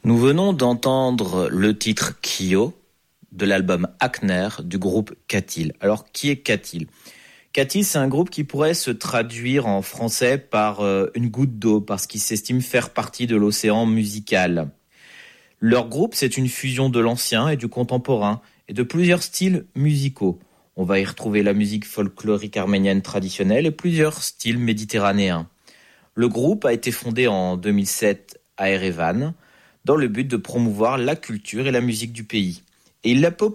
Nous venons d'entendre le titre Kyo de l'album Akner du groupe Katil. Alors, qui est Katil ? Katil, c'est un groupe qui pourrait se traduire en français par une goutte d'eau, parce qu'il s'estime faire partie de l'océan musical. Leur groupe, c'est une fusion de l'ancien et du contemporain, et de plusieurs styles musicaux. On va y retrouver la musique folklorique arménienne traditionnelle et plusieurs styles méditerranéens. Le groupe a été fondé en 2007 à Erevan, dans le but de promouvoir la culture et la musique du pays. Et il a